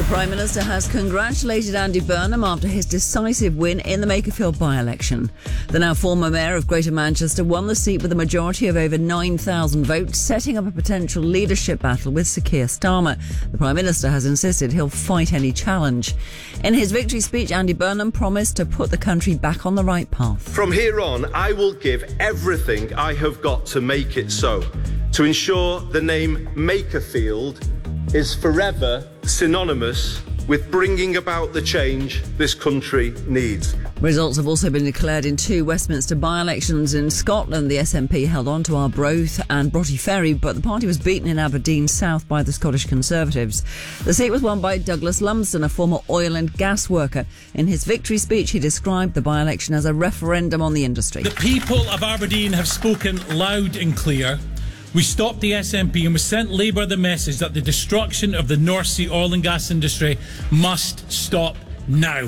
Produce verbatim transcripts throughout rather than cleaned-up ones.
Prime Minister has congratulated Andy Burnham after his decisive win in the Makerfield by-election. The now former Mayor of Greater Manchester won the seat with a majority of over nine thousand votes, setting up a potential leadership battle with Sir Keir Starmer. The Prime Minister has insisted he'll fight any challenge. In his victory speech, Andy Burnham promised to put the country back on the right path. From here on, I will give everything I have got to make it so, to ensure the name Makerfield is forever synonymous with bringing about the change this country needs. Results have also been declared in two Westminster by-elections. In Scotland, the S N P held on to Arbroath and Broughty Ferry, but the party was beaten in Aberdeen South by the Scottish Conservatives. The seat was won by Douglas Lumsden, a former oil and gas worker. In his victory speech, he described the by-election as a referendum on the industry. The people of Aberdeen have spoken loud and clear. We stopped the S N P and we sent Labour the message that the destruction of the North Sea oil and gas industry must stop now.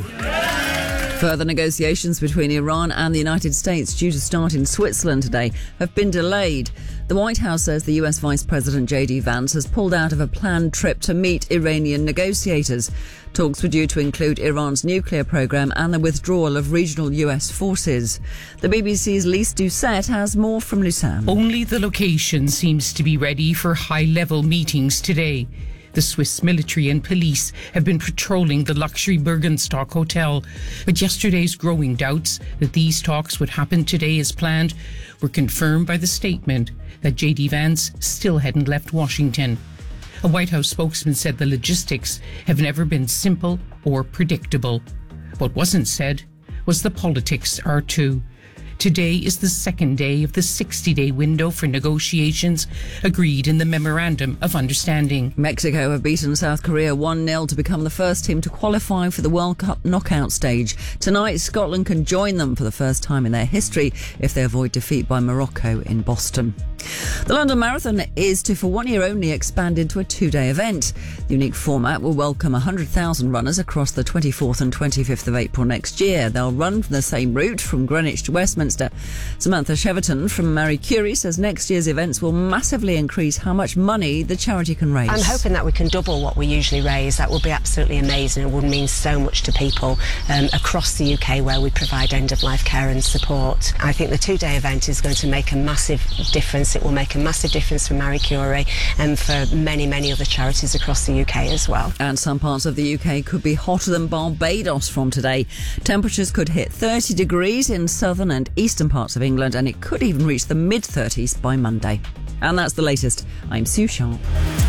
Further negotiations between Iran and the United States, due to start in Switzerland today, have been delayed. The White House says the U S Vice President J D Vance has pulled out of a planned trip to meet Iranian negotiators. Talks were due to include Iran's nuclear program and the withdrawal of regional U S forces. The B B C's Lise Doucette has more from Lausanne. Only the location seems to be ready for high-level meetings today. The Swiss military and police have been patrolling the luxury Bergenstock hotel, but yesterday's growing doubts that these talks would happen today as planned were confirmed by the statement that J D Vance still hadn't left Washington. A White House spokesman said the logistics have never been simple or predictable. What wasn't said was the politics are too. Today is the second day of the sixty-day window for negotiations agreed in the Memorandum of Understanding. Mexico have beaten South Korea one nil to become the first team to qualify for the World Cup knockout stage. Tonight, Scotland can join them for the first time in their history if they avoid defeat by Morocco in Boston. The London Marathon is to, for one year only, expand into a two-day event. The unique format will welcome one hundred thousand runners across the twenty-fourth and twenty-fifth of April next year. They'll run from the same route from Greenwich to Westminster. Samantha Cheverton from Marie Curie says next year's events will massively increase how much money the charity can raise. I'm hoping that we can double what we usually raise. That would be absolutely amazing. It would mean so much to people um, across the U K where we provide end-of-life care and support. I think the two-day event is going to make a massive difference. It will make a massive difference for Marie Curie and for many, many other charities across the U K as well. And some parts of the U K could be hotter than Barbados from today. Temperatures could hit thirty degrees in southern and eastern parts of England, and it could even reach the mid-thirties by Monday. And that's the latest. I'm Sue Sharp.